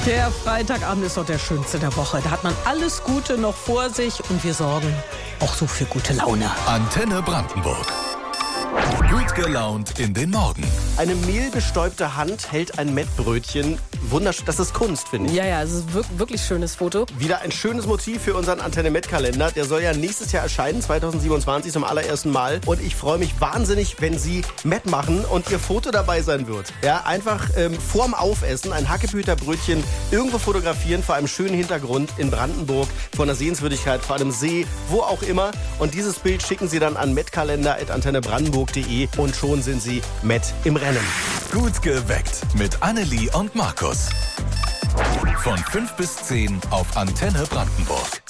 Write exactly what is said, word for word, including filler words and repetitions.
Der Freitagabend ist doch der schönste der Woche. Da hat man alles Gute noch vor sich und wir sorgen auch so für gute Laune. Antenne Brandenburg. Gut gelaunt in den Morgen. Eine mehlbestäubte Hand hält ein Mettbrötchen. Wunderschön. Das ist Kunst, finde ich. Ja, ja, es ist wirklich, wirklich schönes Foto. Wieder ein schönes Motiv für unseren Antenne-Met-Kalender. Der soll ja nächstes Jahr erscheinen, zwanzig siebenundzwanzig zum allerersten Mal. Und ich freue mich wahnsinnig, wenn Sie Met machen und Ihr Foto dabei sein wird. Ja, einfach ähm, vorm Aufessen ein Hackebüterbrötchen irgendwo fotografieren vor einem schönen Hintergrund in Brandenburg, vor einer Sehenswürdigkeit, vor einem See, wo auch immer. Und dieses Bild schicken Sie dann an metkalender at antennebrandenburg punkt de und schon sind Sie Met im Rennen. Gut geweckt mit Annelie und Markus. Von fünf bis zehn auf Antenne Brandenburg.